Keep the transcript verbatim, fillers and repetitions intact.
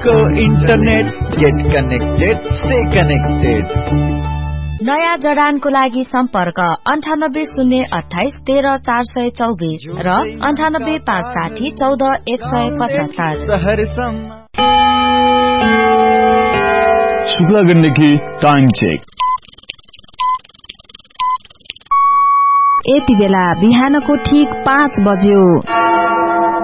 को internet, get connected, stay connected. नयाँ जडानको लागि सम्पर्क अन्ठानब्बे शून्य अठाइस तेह्र चार सय चौबिस र अन्ठानब्बे पाँच साठी चौध एक सय पचहत्तर। Shukla Gandaki time check. यति बेला बिहानको ठीक पाँच बज्यो।